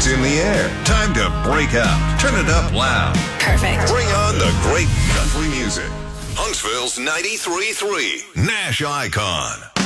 It's in the air. Time to break out. Turn it up loud. Perfect. Bring on the great country music. Huntsville's 93.3 Nash Icon.